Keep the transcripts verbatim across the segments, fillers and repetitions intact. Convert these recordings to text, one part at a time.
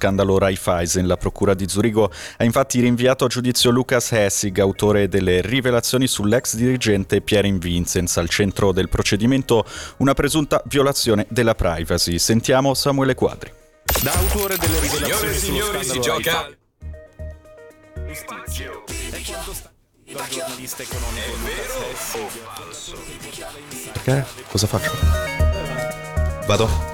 scandalo Raiffeisen. La procura di Zurigo ha infatti rinviato a giudizio Lukas Hessig, autore delle rivelazioni sull'ex dirigente Pierin Vincenz. Al centro del procedimento una presunta violazione della privacy. Sentiamo Samuele Quadri. Da autore delle rivelazioni sullo signori, si scandalo gioca. Giustizia. È quanto sta il giornalista economico Lukas Hessig. Perché? Cosa faccio? Vado?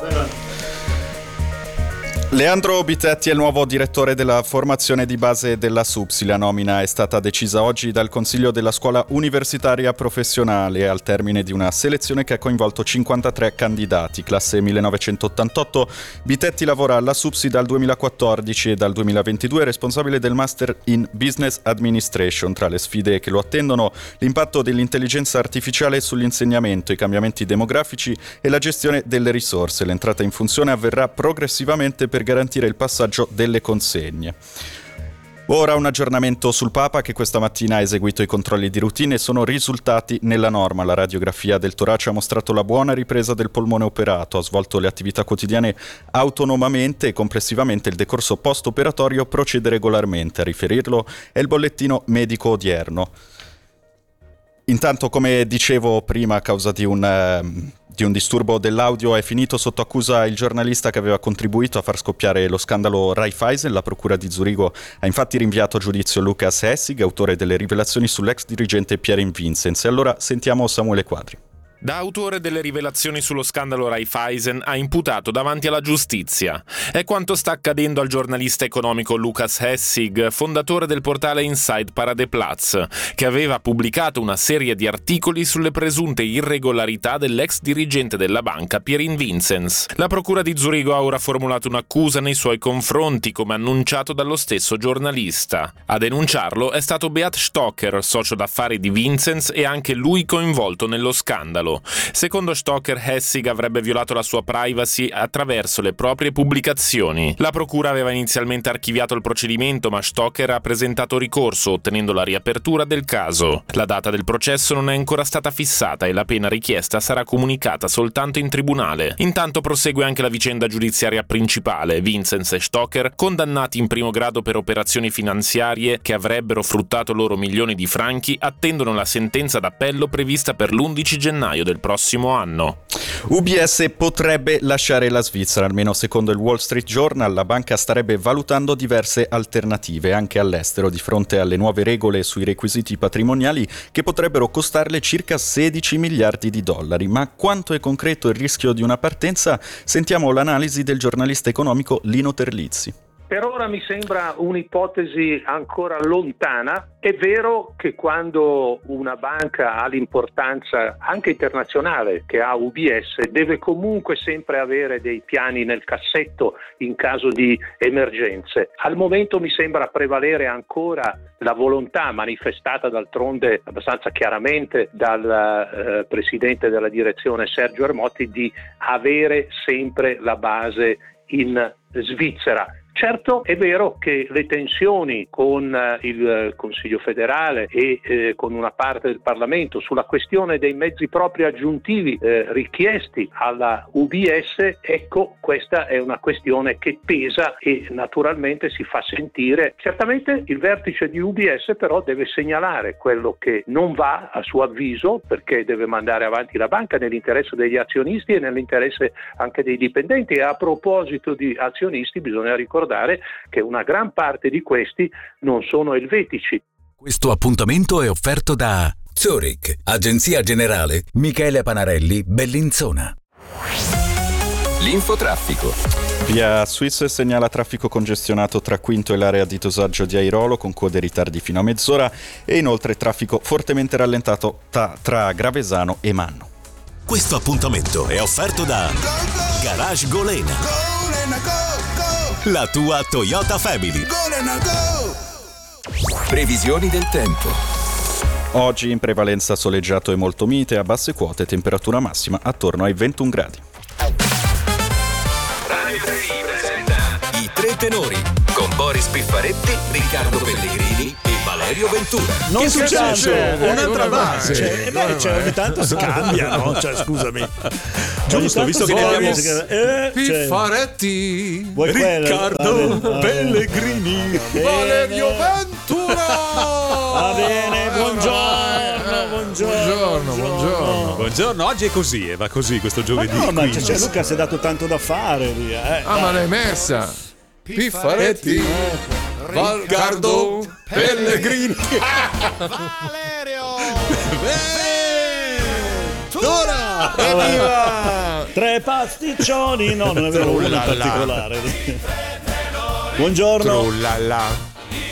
Leandro Bitetti è il nuovo direttore della formazione di base della SUPSI. La nomina è stata decisa oggi dal Consiglio della Scuola Universitaria Professionale al termine di una selezione che ha coinvolto cinquantatré candidati. Classe millenovecentottantotto, Bitetti lavora alla SUPSI dal duemilaquattordici e dal duemilaventidue è responsabile del Master in Business Administration. Tra le sfide che lo attendono, l'impatto dell'intelligenza artificiale sull'insegnamento, i cambiamenti demografici e la gestione delle risorse. L'entrata in funzione avverrà progressivamente per garantire il passaggio delle consegne. Ora un aggiornamento sul Papa, che questa mattina ha eseguito i controlli di routine e sono risultati nella norma. La radiografia del torace ha mostrato la buona ripresa del polmone operato, ha svolto le attività quotidiane autonomamente e complessivamente il decorso post-operatorio procede regolarmente. A riferirlo è il bollettino medico odierno. Intanto, come dicevo prima, a causa di un... Uh, di un disturbo dell'audio è finito sotto accusa il giornalista che aveva contribuito a far scoppiare lo scandalo Raiffeisen. La procura di Zurigo ha infatti rinviato a giudizio Lukas Hessig, autore delle rivelazioni sull'ex dirigente Pierin Vincenz. E allora sentiamo Samuele Quadri. Da autore delle rivelazioni sullo scandalo Raiffeisen ha imputato davanti alla giustizia. È quanto sta accadendo al giornalista economico Lukas Hessig, fondatore del portale Inside Paradeplatz, che aveva pubblicato una serie di articoli sulle presunte irregolarità dell'ex dirigente della banca Pierin Vincenz. La procura di Zurigo ha ora formulato un'accusa nei suoi confronti, come annunciato dallo stesso giornalista. A denunciarlo è stato Beat Stocker, socio d'affari di Vincenz e anche lui coinvolto nello scandalo. Secondo Stocker, Hessig avrebbe violato la sua privacy attraverso le proprie pubblicazioni. La procura aveva inizialmente archiviato il procedimento, ma Stocker ha presentato ricorso, ottenendo la riapertura del caso. La data del processo non è ancora stata fissata e la pena richiesta sarà comunicata soltanto in tribunale. Intanto prosegue anche la vicenda giudiziaria principale. Vincenz e Stocker, condannati in primo grado per operazioni finanziarie che avrebbero fruttato loro milioni di franchi, attendono la sentenza d'appello prevista per l'undici gennaio del prossimo anno. U B S potrebbe lasciare la Svizzera, almeno secondo il Wall Street Journal. La banca starebbe valutando diverse alternative anche all'estero di fronte alle nuove regole sui requisiti patrimoniali che potrebbero costarle circa sedici miliardi di dollari. Ma quanto è concreto il rischio di una partenza? Sentiamo l'analisi del giornalista economico Lino Terlizzi. Per ora mi sembra un'ipotesi ancora lontana. È vero che quando una banca ha l'importanza anche internazionale che ha U B S, deve comunque sempre avere dei piani nel cassetto in caso di emergenze. Al momento mi sembra prevalere ancora la volontà, manifestata d'altronde abbastanza chiaramente dal eh, presidente della direzione Sergio Ermotti, di avere sempre la base in Svizzera. Certo, è vero che le tensioni con eh, il Consiglio federale e eh, con una parte del Parlamento sulla questione dei mezzi propri aggiuntivi eh, richiesti alla U B S, ecco, questa è una questione che pesa e naturalmente si fa sentire. Certamente il vertice di U B S però deve segnalare quello che non va a suo avviso, perché deve mandare avanti la banca nell'interesse degli azionisti e nell'interesse anche dei dipendenti. E a proposito di azionisti bisogna ricordare che una gran parte di questi non sono elvetici. Questo appuntamento è offerto da Zurich, Agenzia Generale Michele Panarelli, Bellinzona. L'infotraffico. Via Swiss segnala traffico congestionato tra Quinto e l'area di dosaggio di Airolo con code e ritardi fino a mezz'ora e inoltre traffico fortemente rallentato ta- tra Gravesano e Manno. Questo appuntamento è offerto da Garage Golena. La tua Toyota Family. Previsioni del tempo. Oggi in prevalenza soleggiato e molto mite, a basse quote, temperatura massima attorno ai ventuno gradi. Radio tre presenta i tre tenori, con Boris Piffaretti, Riccardo Pellegrini e Valerio Ventura. Non che succede, è un'altra base. Cioè, eh beh, cioè, ogni tanto si cambia, no? Cioè, scusami. Giusto, visto che abbiamo eh, Piffaretti, vuoi Riccardo quella? Pellegrini, Valerio Ventura. Va bene, buongiorno, buongiorno, Buongiorno, buongiorno. Buongiorno, oggi è così, e va così questo Ma giovedì. no, ma quindi. cioè, Luca si è dato tanto da fare lì, eh. Ah, ma l'hai messa? Piffaretti, Riccardo Pellegrini. Valerio Ventura. Evviva! Tre pasticcioni, no, non è vero, uno in particolare. Buongiorno. Trullala.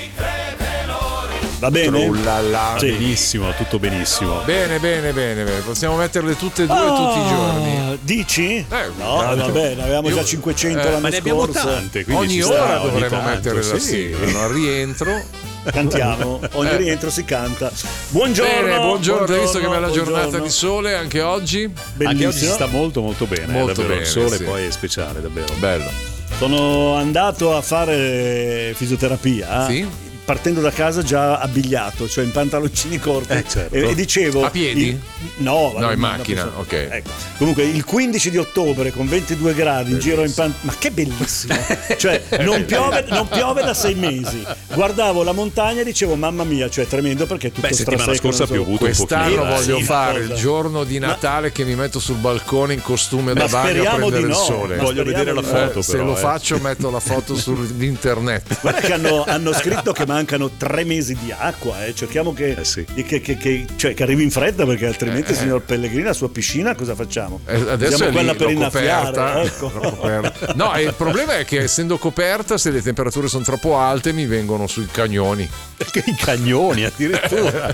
Va bene? Trullala. Sì. Benissimo, tutto benissimo. Bene, bene, bene, bene. Possiamo metterle tutte e due Ah, tutti i giorni. Dici? Eh, no, tanto. va bene, avevamo già cinquecento eh, l'anno Ma ne abbiamo scorso. tante, quindi Ogni ci ora sta, ogni dovremmo tanto, mettere la sì. sigla, no? Al rientro. Cantiamo, ogni Eh. rientro si canta. Buongiorno. Bene, buongiorno, hai visto che bella buongiorno. giornata di sole anche oggi? Anche oggi si Bellissimo. sta molto molto bene, Molto davvero. bene, Il sole sì. poi è speciale, davvero. Bello. Sono andato a fare fisioterapia. Sì? Partendo da casa già abbigliato, cioè in pantaloncini corti. Eh, certo. e, e dicevo. A piedi? il- no, No, in una macchina, persona- ok. Ecco. Comunque il quindici di ottobre con ventidue gradi in giro in pantaloncini. Ma che bellissimo! Cioè, non piove, non piove da sei mesi. Guardavo la montagna e dicevo, mamma mia, cioè tremendo perché è tutto Beh, settimana strasecco, scorsa ha non so- piovuto un Quest'anno pochino. voglio sì, fare cosa. il giorno di Natale che mi metto sul balcone in costume Ma da bagno a speriamo prendere di il no, sole. ma Voglio speriamo vedere la di no. foto, Eh, se però, lo eh. faccio metto la foto sull'internet. Guarda che hanno, hanno scritto che mancano tre mesi di acqua, eh. Cerchiamo che, Eh sì. di- che, che, che- cioè, che arrivi in fretta perché altrimenti il signor Pellegrini la sua piscina cosa facciamo? Eh, Adesso Usiamo è quella lì, per l'ho innaffiare, coperta, ecco. l'ho coperta. No, e il problema è che essendo coperta, se le temperature sono troppo alte mi vengono sui cagnoni. Che i cagnoni addirittura.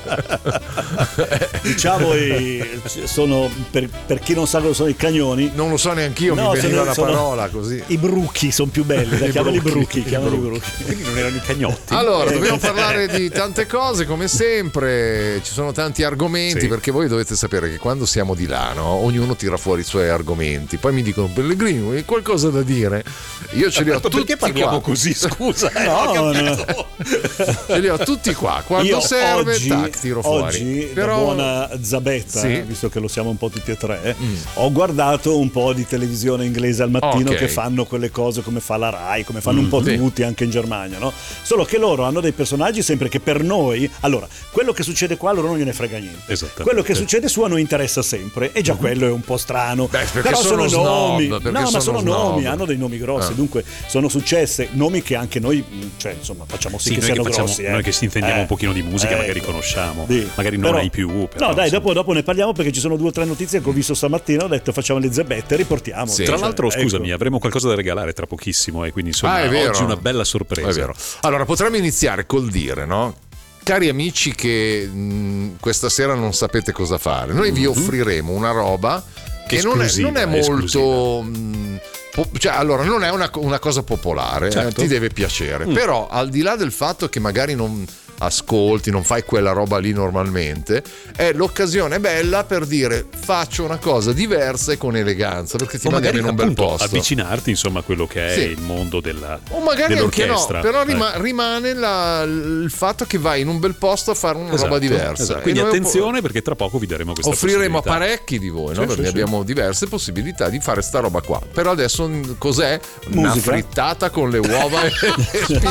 Diciamo i- sono per, per chi non sa cosa sono i cagnoni. Non lo so neanche io, No, mi veniva sono- la sono- parola così. I bruchi sono più belli, dai, I chiamali bruchi, bruchi, i chiamali bruchi. bruchi. Quindi non erano i cagnotti. Allora, dobbiamo parlare di tante cose come sempre, ci sono tanti argomenti Sì. perché voi dovete sapere che quando siamo di là, no, ognuno tira fuori i suoi argomenti, poi mi dicono Pellegrini, hai qualcosa da dire? Io ce li ho tutti Perché parliamo qua. così? Scusa. eh, No, ho no. capito. Ce li ho tutti qua, quando Io serve oggi, tac, tiro fuori. oggi Però da buona zabetta, Sì. Mm. eh, visto che lo siamo un po' tutti e tre, ho guardato un po' di televisione inglese al mattino Ok. che fanno quelle cose come fa la Rai, come fanno un po' sì. tutti anche in Germania, no? Solo che loro hanno dei personaggi sempre che per noi, allora, quello che succede qua a loro non gliene frega niente. Esattamente. Quello che succede su a noi interessa sempre e già quello è un po' strano. Beh, perché Però sono sono, nomi. snob, perché No, ma sono sono nomi, snob. hanno dei nomi grossi, Ah. dunque sono successe nomi che anche noi, cioè, insomma, facciamo sì, Sì, che noi che, siano facciamo, grossi, eh. noi che si intendiamo Eh. un pochino di musica, Eh, magari ecco. conosciamo, Sì. magari non Però- ai più. Però, no, dai, insomma. dopo, dopo ne parliamo perché ci sono due o tre notizie che ho visto stamattina. Ho detto facciamo le zerbette, riportiamo. Sì. Tra Cioè, l'altro, ecco. scusami, avremo qualcosa da regalare tra pochissimo e quindi insomma Ah, è vero. oggi una bella sorpresa. È vero. Allora, potremmo iniziare col dire, no? Cari amici che mh, questa sera non sapete cosa fare, noi vi offriremo una roba che non è, Esclusiva, non è esclusiva. molto... mh, po- cioè, allora, non è una, una cosa popolare, Certo. eh, ti deve piacere, però al di là del fatto che magari non ascolti, non fai quella roba lì normalmente, è l'occasione bella per dire faccio una cosa diversa e con eleganza, perché ti O mandiamo magari in un bel appunto posto. avvicinarti insomma a quello che è Sì. il mondo della O magari anche no, dell'orchestra. però rima- Eh. rimane la- il fatto che vai in un bel posto a fare una Esatto, roba diversa. esatto. E Quindi noi attenzione perché tra poco vi daremo questa offriremo a possibilità. parecchi di voi, no? Sì, Perché sì, sì. abbiamo diverse possibilità di fare sta roba qua. Però adesso mh, cos'è? Una Musica. frittata con le uova e, e spinaci.